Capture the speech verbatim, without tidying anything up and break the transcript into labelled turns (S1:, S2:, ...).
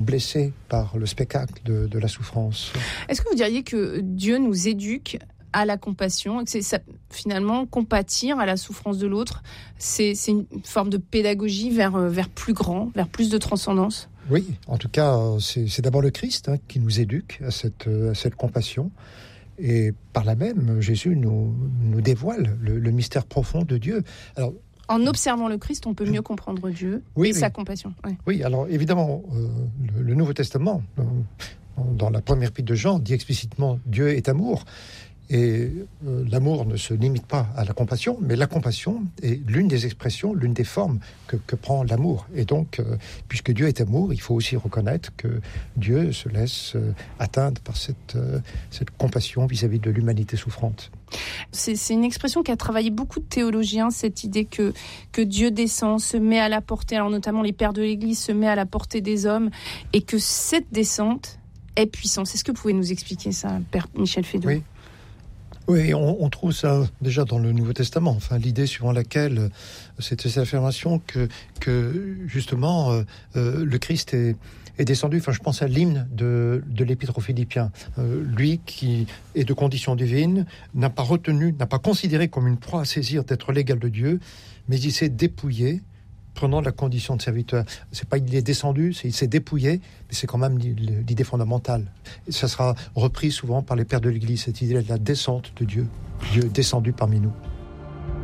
S1: blessés par le spectacle de, de la souffrance.
S2: Est-ce que vous diriez que Dieu nous éduque à la compassion, et que c'est ça, finalement compatir à la souffrance de l'autre, c'est, c'est une forme de pédagogie vers, vers plus grand, vers plus de transcendance?
S1: Oui, en tout cas, c'est, c'est d'abord le Christ hein, qui nous éduque à cette, à cette compassion. Et par là même, Jésus nous, nous dévoile le, le mystère profond de Dieu. Alors,
S2: en observant le Christ, on peut mieux comprendre Dieu
S1: oui,
S2: et
S1: oui.
S2: sa compassion. Oui,
S1: oui alors évidemment, euh, le, le Nouveau Testament, euh, dans la première épître de Jean, dit explicitement « Dieu est amour ». Et euh, l'amour ne se limite pas à la compassion, mais la compassion est l'une des expressions, l'une des formes que, que prend l'amour. Et donc, euh, puisque Dieu est amour, il faut aussi reconnaître que Dieu se laisse euh, atteindre par cette, euh, cette compassion vis-à-vis de l'humanité souffrante.
S2: C'est, c'est une expression qui a travaillé beaucoup de théologiens, cette idée que, que Dieu descend, se met à la portée, alors notamment les pères de l'Église, se met à la portée des hommes, et que cette descente est puissante. Est-ce que vous pouvez nous expliquer ça, Père Michel Feydeau ?
S1: Oui. Oui, on, on trouve ça déjà dans le Nouveau Testament. Enfin, l'idée suivant laquelle c'est cette affirmation que, que justement euh, euh, le Christ est, est descendu. Enfin, je pense à l'hymne de, de l'Épître aux Philippiens. Euh, lui qui est de condition divine n'a pas retenu, n'a pas considéré comme une proie à saisir d'être l'égal de Dieu, mais il s'est dépouillé, prenant la condition de serviteur. C'est pas il est descendu, c'est il s'est dépouillé, mais c'est quand même l'idée fondamentale. Et ça sera repris souvent par les pères de l'Église, cette idée de la descente de Dieu, Dieu descendu parmi nous.